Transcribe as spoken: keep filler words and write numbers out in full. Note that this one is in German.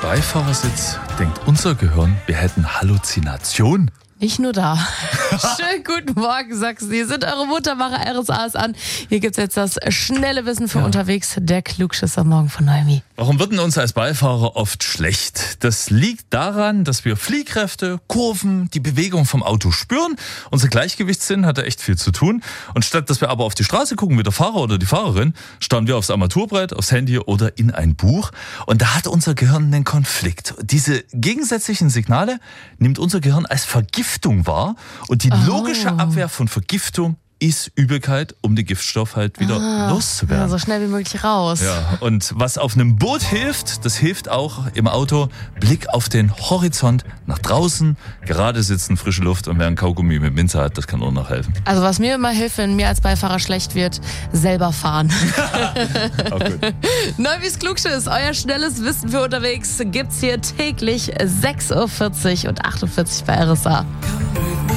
Beifahrersitz denkt unser Gehirn, wir hätten Halluzination. Nicht nur da. Schönen guten Morgen, Sachsen. Hier sind eure Muttermacher R S As an. Hier gibt's jetzt das schnelle Wissen für Ja. unterwegs. Der Klugschiss am Morgen von Noemi. Warum wird denn uns als Beifahrer oft schlecht? Das liegt daran, dass wir Fliehkräfte, Kurven, die Bewegung vom Auto spüren. Unser Gleichgewichtssinn hat da echt viel zu tun. Und statt dass wir aber auf die Straße gucken wie der Fahrer oder die Fahrerin, starren wir aufs Armaturenbrett, aufs Handy oder in ein Buch. Und da hat unser Gehirn einen Konflikt. Diese gegensätzlichen Signale nimmt unser Gehirn als Vergiftung wahr. Und die logische Abwehr von Vergiftung ist Übelkeit, um den Giftstoff halt wieder Ah, loszuwerden. Ja, so schnell wie möglich raus. Ja, und was auf einem Boot hilft, das hilft auch im Auto. Blick auf den Horizont, nach draußen, gerade sitzen, frische Luft und wer ein Kaugummi mit Minze hat, das kann auch noch helfen. Also was mir immer hilft, wenn mir als Beifahrer schlecht wird, selber fahren. Auch gut. Neues Klugschiss, euer schnelles Wissen für unterwegs gibt's hier täglich sechs Uhr vierzig und achtundvierzig bei R S A.